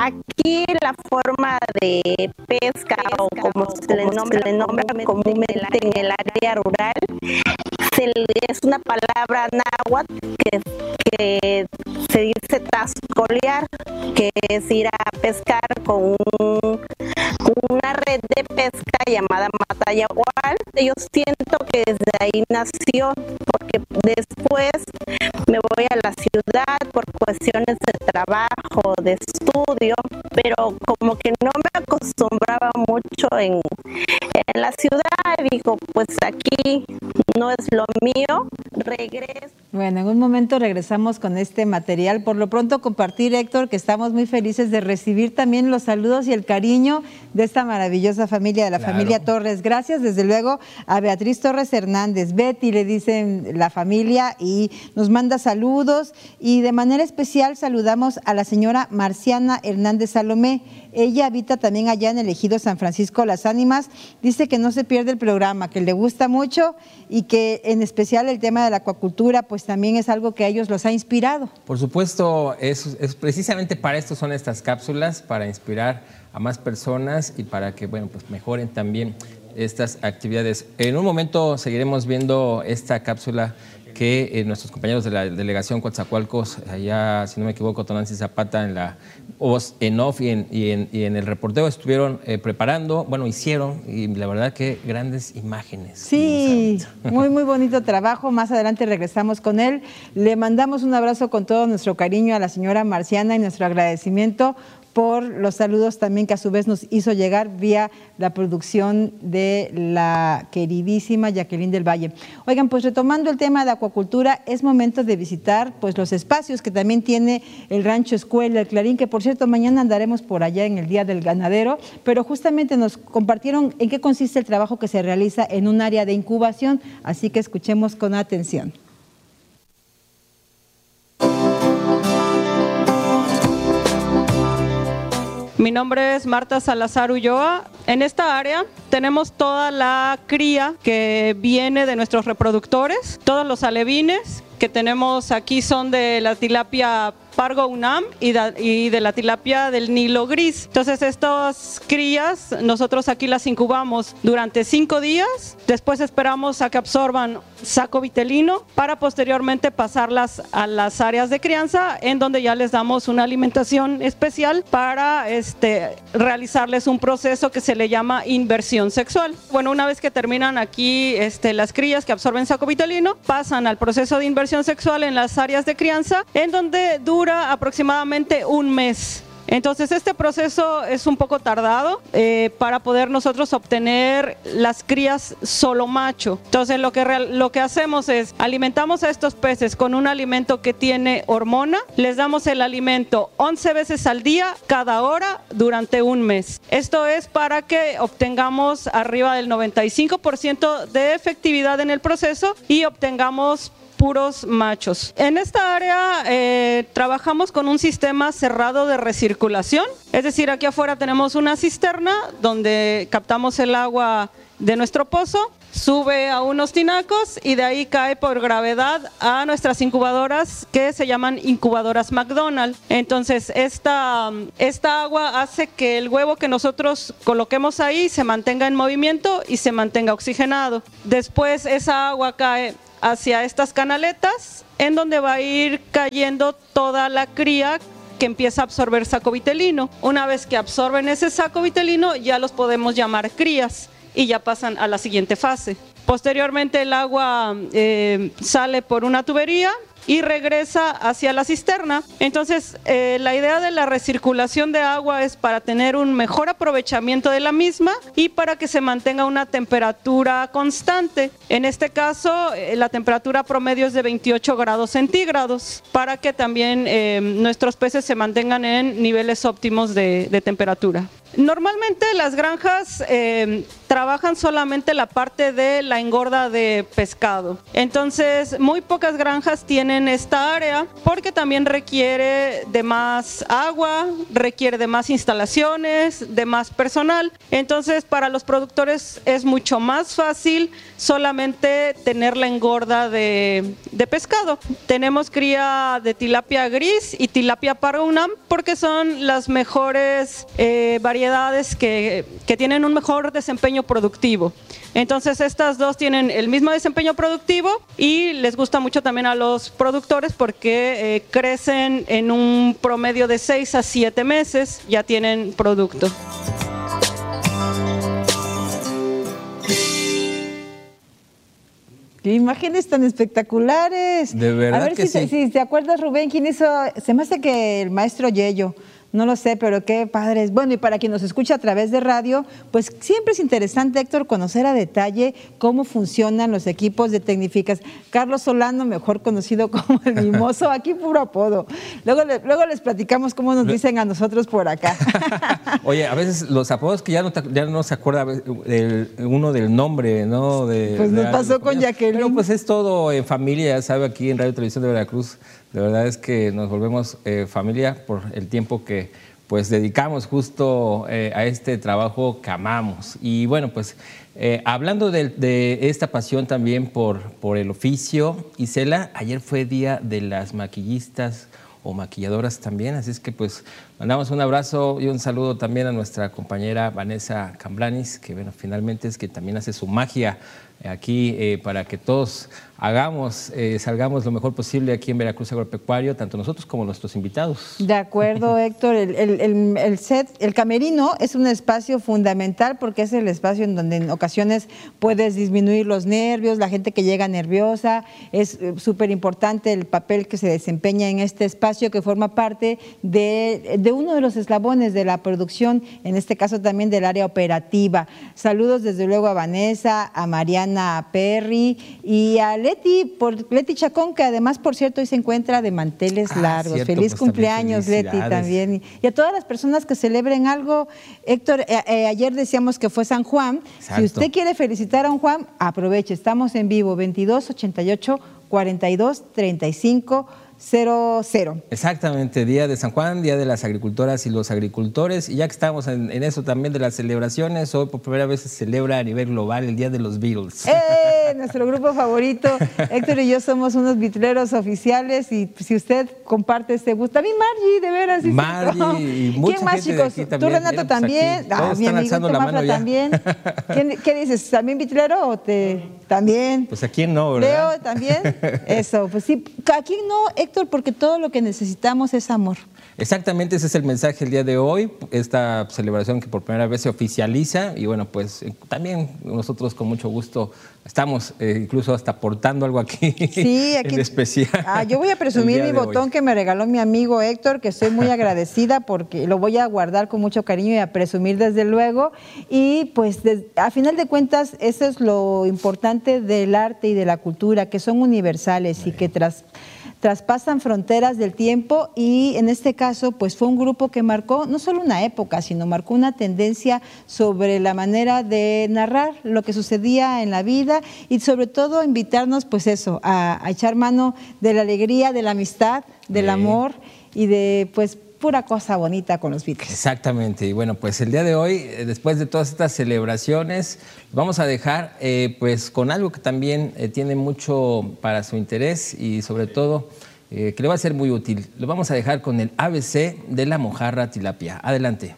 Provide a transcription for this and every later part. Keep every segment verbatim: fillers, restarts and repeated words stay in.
aquí la forma de pesca, o como se le nombra, se le nombra comúnmente en el área rural, se le, es una palabra náhuatl que, que se dice tascolear, que es ir a pescar con un, una red de pesca llamada matayahual. Yo siento que desde ahí nació, porque después me voy a la ciudad por cuestiones de trabajo, de estudio, pero como que no me acostumbraba mucho en, en la ciudad. Digo, pues aquí no es lo mío, regreso. Bueno, en un momento regresamos con este material. Por lo pronto compartir, Héctor, que estamos muy felices de recibir también los saludos y el cariño de esta maravillosa familia, de la claro. familia Torres. Gracias, desde luego, a Beatriz Torres Hernández. Betty le dicen la familia y nos manda saludos. Y de manera especial saludamos a la señora Marciana Hernández Salomé. Ella habita también allá en el ejido San Francisco Las Ánimas. Dice que no se pierde el programa, que le gusta mucho y que en especial el tema de la acuacultura pues también es algo que a ellos los ha inspirado. Por supuesto, es, es precisamente para esto son estas cápsulas, para inspirar a más personas y para que bueno, pues mejoren también estas actividades. En un momento seguiremos viendo esta cápsula que eh, nuestros compañeros de la delegación Coatzacoalcos, allá, si no me equivoco, Tonantzin Zapata, en la voz en off y en, y en, y en el reporteo estuvieron eh, preparando, bueno, hicieron, y la verdad que grandes imágenes. Sí, muy, muy bonito trabajo. Más adelante regresamos con él. Le mandamos un abrazo con todo nuestro cariño a la señora Marciana y nuestro agradecimiento por los saludos también que a su vez nos hizo llegar vía la producción de la queridísima Jacqueline del Valle. Oigan, pues retomando el tema de acuacultura, es momento de visitar pues los espacios que también tiene el Rancho Escuela, el Clarín, que por cierto mañana andaremos por allá en el Día del Ganadero, pero justamente nos compartieron en qué consiste el trabajo que se realiza en un área de incubación, así que escuchemos con atención. Mi nombre es Marta Salazar Ulloa. En esta área tenemos toda la cría que viene de nuestros reproductores, todos los alevines que tenemos aquí son de la tilapia Pargo Unam y de, y de la tilapia del Nilo Gris. Entonces estas crías nosotros aquí las incubamos durante cinco días, después esperamos a que absorban saco vitelino para posteriormente pasarlas a las áreas de crianza en donde ya les damos una alimentación especial para este, realizarles un proceso que se le llama inversión sexual. Bueno, una vez que terminan aquí este, las crías que absorben saco vitelino, pasan al proceso de inversión sexual en las áreas de crianza en donde dura aproximadamente un mes. Entonces este proceso es un poco tardado eh, para poder nosotros obtener las crías solo macho. Entonces lo que, lo que hacemos es alimentamos a estos peces con un alimento que tiene hormona, les damos el alimento once veces al día, cada hora, durante un mes. Esto es para que obtengamos arriba del noventa y cinco por ciento de efectividad en el proceso y obtengamos puros machos. En esta área eh, trabajamos con un sistema cerrado de recirculación, es decir, aquí afuera tenemos una cisterna donde captamos el agua de nuestro pozo, sube a unos tinacos y de ahí cae por gravedad a nuestras incubadoras que se llaman incubadoras McDonald. Entonces esta, esta agua hace que el huevo que nosotros coloquemos ahí se mantenga en movimiento y se mantenga oxigenado. Después esa agua cae hacia estas canaletas en donde va a ir cayendo toda la cría que empieza a absorber saco vitelino. Una vez que absorben ese saco vitelino ya los podemos llamar crías y ya pasan a la siguiente fase. Posteriormente el agua eh, sale por una tubería y regresa hacia la cisterna. Entonces eh, la idea de la recirculación de agua es para tener un mejor aprovechamiento de la misma y para que se mantenga una temperatura constante. En este caso eh, la temperatura promedio es de veintiocho grados centígrados para que también eh, nuestros peces se mantengan en niveles óptimos de, de temperatura. Normalmente las granjas eh, trabajan solamente la parte de la engorda de pescado. Entonces, muy pocas granjas tienen esta área porque también requiere de más agua, requiere de más instalaciones, de más personal. Entonces, para los productores es mucho más fácil solamente tener la engorda de, de pescado. Tenemos cría de tilapia gris y tilapia parunam porque son las mejores eh, variedades que, que tienen un mejor desempeño productivo. Entonces estas dos tienen el mismo desempeño productivo y les gusta mucho también a los productores porque eh, crecen en un promedio de seis a siete meses, ya tienen producto. ¡Qué imágenes tan espectaculares! De verdad A ver que si, sí. si te acuerdas, Rubén, quién hizo, se me hace que el maestro Yello. No lo sé, pero qué padres. Bueno, y para quien nos escucha a través de radio, pues siempre es interesante, Héctor, conocer a detalle cómo funcionan los equipos de Tecnificas. Carlos Solano, mejor conocido como el Mimoso, aquí puro apodo. Luego, le, luego les platicamos cómo nos dicen a nosotros por acá. Oye, a veces los apodos que ya no, te, ya no se acuerda el, uno del nombre, ¿no? De, pues nos de pasó con Jacqueline. Pero pues es todo en familia, ya sabe, aquí en Radio Televisión de Veracruz. De verdad es que nos volvemos eh, familia por el tiempo que pues dedicamos justo eh, a este trabajo que amamos. Y bueno, pues eh, hablando de, de esta pasión también por, por el oficio, Isela, ayer fue Día de las Maquillistas o maquilladoras también, así es que pues mandamos un abrazo y un saludo también a nuestra compañera Vanessa Cambranis, que bueno, finalmente es que también hace su magia aquí eh, para que todos hagamos, eh, salgamos lo mejor posible aquí en Veracruz Agropecuario, tanto nosotros como nuestros invitados. De acuerdo, Héctor. El, el, el, el set, el camerino es un espacio fundamental porque es el espacio en donde en ocasiones puedes disminuir los nervios, la gente que llega nerviosa. Es súper importante el papel que se desempeña en este espacio que forma parte de, de uno de los eslabones de la producción, en este caso también del área operativa. Saludos desde luego a Vanessa, a Mariana, a Perry y a Leti, por Leti Chacón, que además, por cierto, hoy se encuentra de manteles ah, largos. Cierto, Feliz pues cumpleaños, Leti, también. Y a todas las personas que celebren algo. Héctor, eh, eh, ayer decíamos que fue San Juan. Exacto. Si usted quiere felicitar a un Juan, aproveche. Estamos en vivo, veintidós ochenta y ocho cuarenta y dos treinta y cinco cero cero. Exactamente, Día de San Juan, Día de las Agricultoras y los Agricultores. Y ya que estamos en, en eso también de las celebraciones, hoy por primera vez se celebra a nivel global el Día de los Beatles. ¡Eh! Nuestro grupo favorito. Héctor y yo somos unos bitleros oficiales y si usted comparte este gusto. También Margie, de veras. Margie y mucha ¿Quién más, gente chicos? de aquí ¿Tú, también? Renato, Mira, pues también? Aquí, ah, mi amigo Mafra también. ¿Quién, ¿Qué dices? ¿También bitlero o te...? También. Pues a quién no, ¿verdad? Leo también. Eso, pues sí. ¿A quién no, Héctor? Porque todo lo que necesitamos es amor. Exactamente, ese es el mensaje el día de hoy, esta celebración que por primera vez se oficializa y bueno, pues eh, también nosotros con mucho gusto estamos eh, incluso hasta aportando algo aquí, sí, aquí en especial. Ah, yo voy a presumir mi botón hoy. Que me regaló mi amigo Héctor, que estoy muy agradecida porque lo voy a guardar con mucho cariño y a presumir desde luego. Y pues de, a final de cuentas eso es lo importante del arte y de la cultura, que son universales Ay. Y que tras... traspasan fronteras del tiempo y en este caso pues fue un grupo que marcó no solo una época, sino marcó una tendencia sobre la manera de narrar lo que sucedía en la vida y sobre todo invitarnos pues eso, a, a echar mano de la alegría, de la amistad, del sí. amor y de pues pura cosa bonita con los Beatles. Exactamente, y bueno, pues el día de hoy, después de todas estas celebraciones, vamos a dejar eh, pues con algo que también eh, tiene mucho para su interés y sobre todo eh, que le va a ser muy útil. Lo vamos a dejar con el A B C de la mojarra tilapia. Adelante.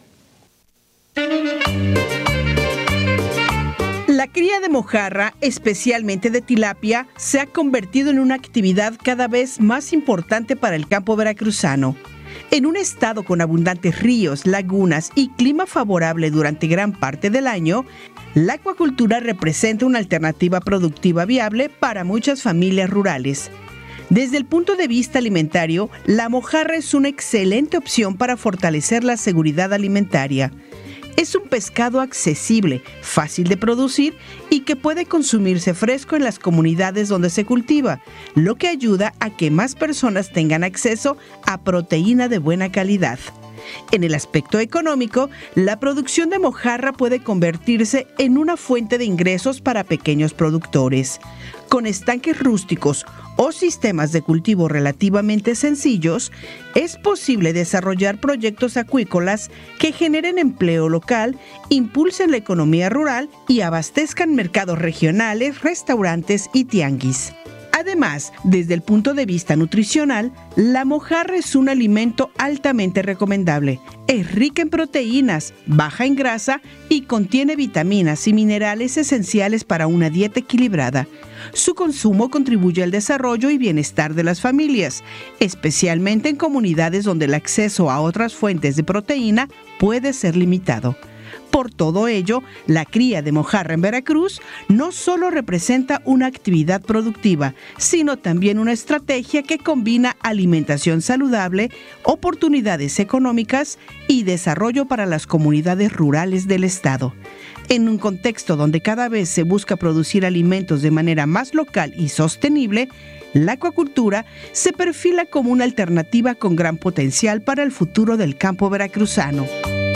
La cría de mojarra, especialmente de tilapia, se ha convertido en una actividad cada vez más importante para el campo veracruzano. En un estado con abundantes ríos, lagunas y clima favorable durante gran parte del año, la acuacultura representa una alternativa productiva viable para muchas familias rurales. Desde el punto de vista alimentario, la mojarra es una excelente opción para fortalecer la seguridad alimentaria. Es un pescado accesible, fácil de producir y que puede consumirse fresco en las comunidades donde se cultiva, lo que ayuda a que más personas tengan acceso a proteína de buena calidad. En el aspecto económico, la producción de mojarra puede convertirse en una fuente de ingresos para pequeños productores. Con estanques rústicos o sistemas de cultivo relativamente sencillos, es posible desarrollar proyectos acuícolas que generen empleo local, impulsen la economía rural y abastezcan mercados regionales, restaurantes y tianguis. Además, desde el punto de vista nutricional, la mojarra es un alimento altamente recomendable. Es rica en proteínas, baja en grasa y contiene vitaminas y minerales esenciales para una dieta equilibrada. Su consumo contribuye al desarrollo y bienestar de las familias, especialmente en comunidades donde el acceso a otras fuentes de proteína puede ser limitado. Por todo ello, la cría de mojarra en Veracruz no solo representa una actividad productiva, sino también una estrategia que combina alimentación saludable, oportunidades económicas y desarrollo para las comunidades rurales del estado. En un contexto donde cada vez se busca producir alimentos de manera más local y sostenible, la acuacultura se perfila como una alternativa con gran potencial para el futuro del campo veracruzano.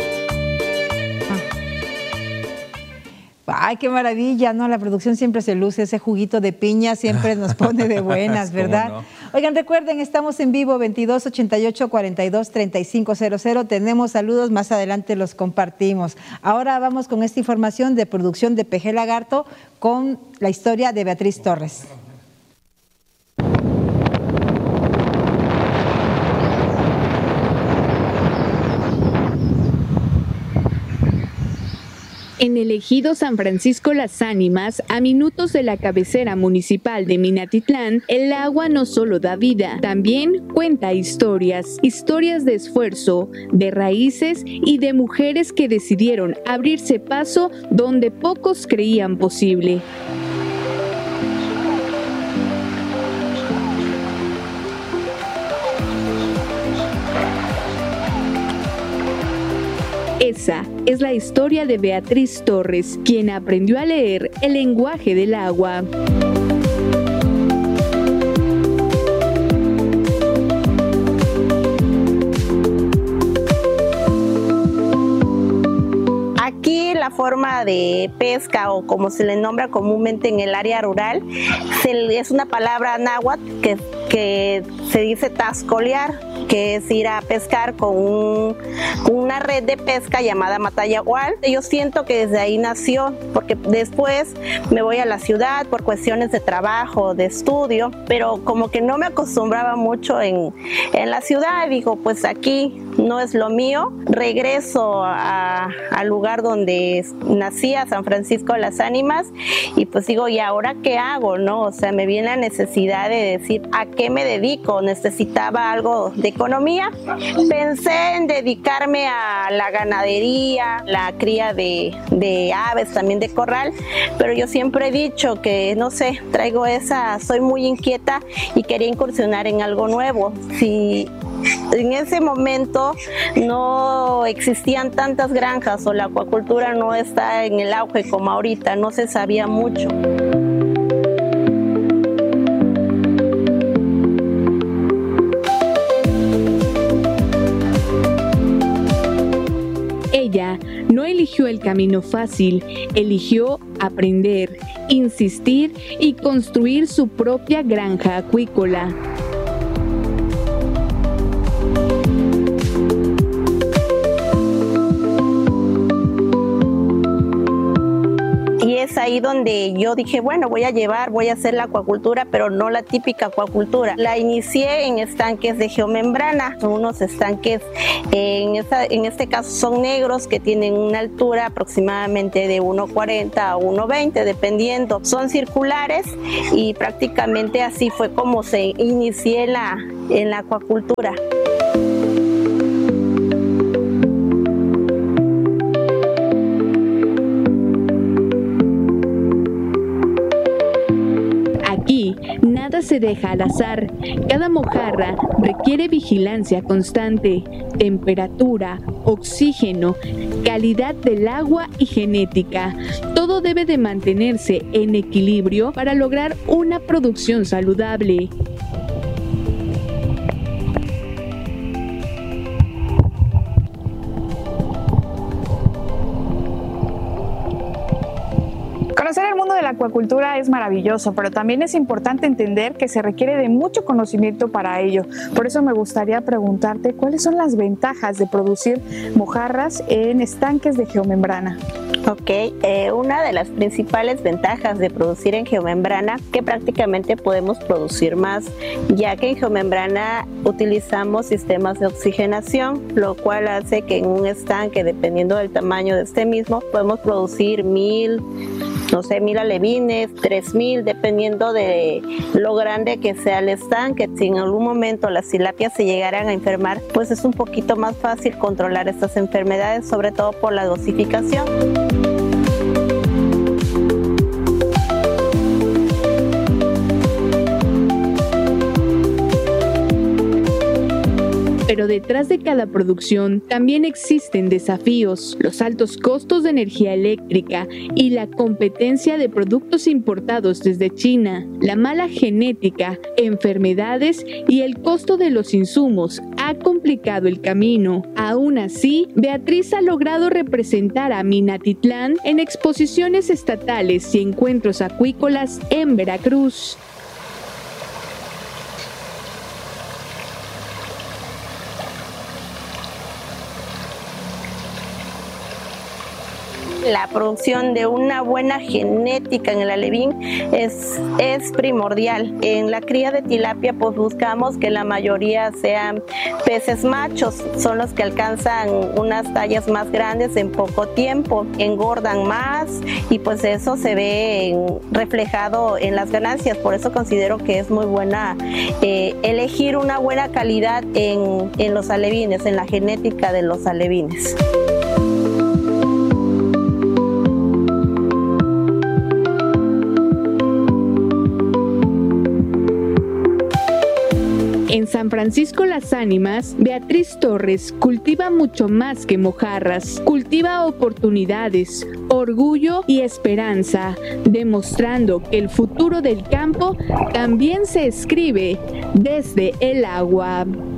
Ay, qué maravilla, ¿no? La producción siempre se luce, ese juguito de piña siempre nos pone de buenas, ¿verdad? No? Oigan, recuerden, estamos en vivo, veintidós ochenta y ocho, cuarenta y dos, treinta y cinco cero cero. Tenemos saludos, más adelante los compartimos. Ahora vamos con esta información de producción de Peje Lagarto con la historia de Beatriz Torres. En el ejido San Francisco Las Ánimas, a minutos de la cabecera municipal de Minatitlán, el agua no solo da vida, también cuenta historias, historias de esfuerzo, de raíces y de mujeres que decidieron abrirse paso donde pocos creían posible. Esa es la historia de Beatriz Torres, quien aprendió a leer el lenguaje del agua. Aquí la forma de pesca, o como se le nombra comúnmente en el área rural, se, es una palabra náhuatl que, que se dice tascolear, que es ir a pescar con un, una red de pesca llamada matayahual. Yo siento que desde ahí nació, porque después me voy a la ciudad por cuestiones de trabajo, de estudio, pero como que no me acostumbraba mucho en, en la ciudad. Digo, pues aquí no es lo mío. Regreso a, al lugar donde nací, a San Francisco de las Ánimas, y pues digo, ¿y ahora qué hago? ¿No? O sea, me viene la necesidad de decir, ¿a qué me dedico? Necesitaba algo de economía. Pensé en dedicarme a la ganadería, la cría de, de aves, también de corral, pero yo siempre he dicho que, no sé, traigo esa, soy muy inquieta y quería incursionar en algo nuevo. Si en ese momento no existían tantas granjas o la acuacultura no está en el auge como ahorita, no se sabía mucho. Ella no eligió el camino fácil, eligió aprender, insistir y construir su propia granja acuícola. Y es ahí donde yo dije, bueno, voy a llevar, voy a hacer la acuacultura, pero no la típica acuacultura. La inicié en estanques de geomembrana, son unos estanques, en, esta, en este caso son negros, que tienen una altura aproximadamente de uno cuarenta a uno veinte, dependiendo. Son circulares y prácticamente así fue como se inicié la, en la acuacultura. Nada se deja al azar. Cada mojarra requiere vigilancia constante, temperatura, oxígeno, calidad del agua y genética. Todo debe de mantenerse en equilibrio para lograr una producción saludable. la acuacultura es maravilloso, pero también es importante entender que se requiere de mucho conocimiento para ello. Por eso me gustaría preguntarte cuáles son las ventajas de producir mojarras en estanques de geomembrana. Ok, eh, una de las principales ventajas de producir en geomembrana, que prácticamente podemos producir más, ya que en geomembrana utilizamos sistemas de oxigenación, lo cual hace que en un estanque, dependiendo del tamaño de este mismo, podemos producir mil, no sé, mil alevines, tres mil, dependiendo de lo grande que sea el estanque. Si en algún momento las tilapias se llegaran a enfermar, pues es un poquito más fácil controlar estas enfermedades, sobre todo por la dosificación. Pero detrás de cada producción también existen desafíos, los altos costos de energía eléctrica y la competencia de productos importados desde China, la mala genética, enfermedades y el costo de los insumos ha complicado el camino. Aún así, Beatriz ha logrado representar a Minatitlán en exposiciones estatales y encuentros acuícolas en Veracruz. La producción de una buena genética en el alevín es, es primordial. En la cría de tilapia pues buscamos que la mayoría sean peces machos, son los que alcanzan unas tallas más grandes en poco tiempo, engordan más y pues eso se ve en, reflejado en las ganancias. Por eso considero que es muy buena eh, elegir una buena calidad en, en los alevines, en la genética de los alevines. En San Francisco Las Ánimas, Beatriz Torres cultiva mucho más que mojarras, cultiva oportunidades, orgullo y esperanza, demostrando que el futuro del campo también se escribe desde el agua.